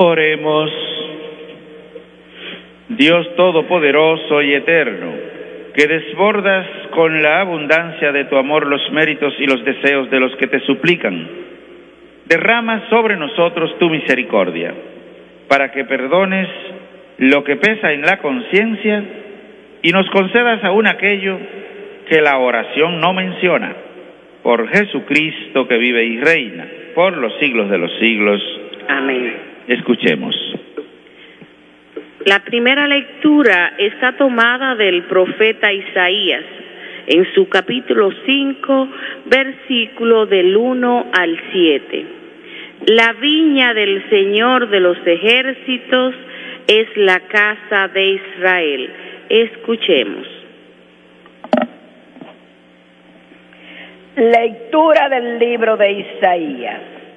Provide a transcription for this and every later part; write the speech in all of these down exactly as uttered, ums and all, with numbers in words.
Oremos. Dios Todopoderoso y Eterno, que desbordas con la abundancia de tu amor los méritos y los deseos de los que te suplican, derrama sobre nosotros tu misericordia, para que perdones lo que pesa en la conciencia y nos concedas aún aquello que la oración no menciona. Por Jesucristo, que vive y reina por los siglos de los siglos. Amén. Escuchemos. La primera lectura está tomada del profeta Isaías, en su capítulo cinco, versículo del uno al siete. La viña del Señor de los ejércitos es la casa de Israel. Escuchemos. Lectura del libro de Isaías.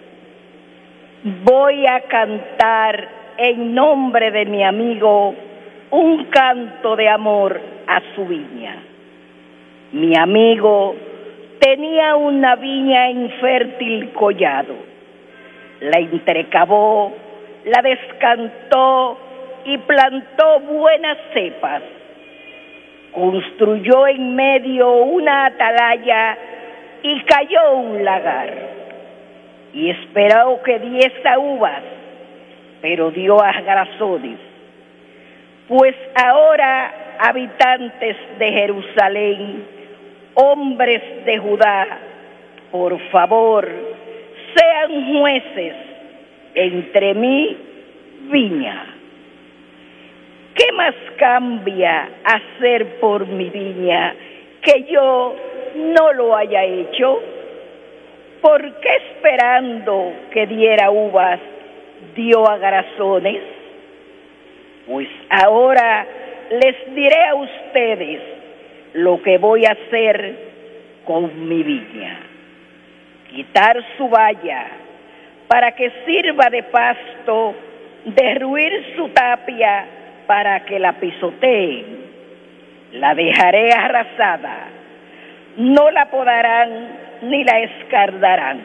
Voy a cantar en nombre de mi amigo un canto de amor a su viña. Mi amigo tenía una viña en fértil collado. La entrecavó, la descantó y plantó buenas cepas. Construyó en medio una atalaya y cayó un lagar. Y esperó que diese uvas, pero dio agrazones. Pues ahora, habitantes de Jerusalén, hombres de Judá, por favor, sean jueces entre mi viña. ¿Qué más cambia hacer por mi viña que yo no lo haya hecho? ¿Por qué esperando que diera uvas dio agrazones? Pues ahora les diré a ustedes lo que voy a hacer con mi viña. Quitar su valla para que sirva de pasto, derruir su tapia para que la pisoteen. La dejaré arrasada, no la podarán ni la escardarán.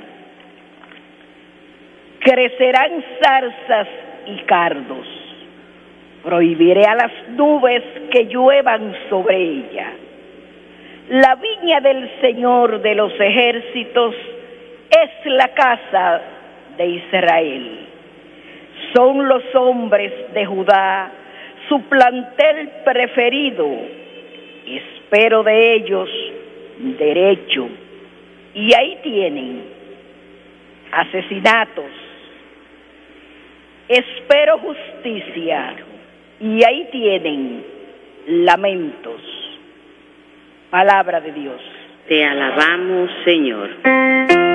Crecerán zarzas y cardos. Prohibiré a las nubes que lluevan sobre ella. La viña del Señor de los ejércitos es la casa de Israel. Son los hombres de Judá su plantel preferido. Espero de ellos derecho. Y ahí tienen asesinatos. Espero justicia. Y ahí tienen lamentos. Palabra de Dios. Te alabamos, Señor.